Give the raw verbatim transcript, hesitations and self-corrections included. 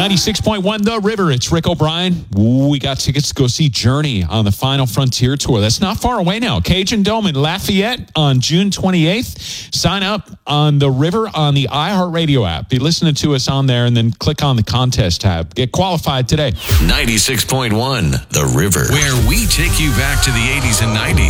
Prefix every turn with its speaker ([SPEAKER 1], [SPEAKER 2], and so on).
[SPEAKER 1] ninety-six point one The River. It's Rick O'Brien. We got tickets to go see Journey on the Final Frontier Tour. That's not far away now. Cajun Dome in Lafayette on June twenty-eighth. Sign up on The River on the iHeartRadio app. Be listening to us on there and then click on the contest tab. Get qualified today.
[SPEAKER 2] ninety-six point one The River, where we take you back to the eighties and nineties.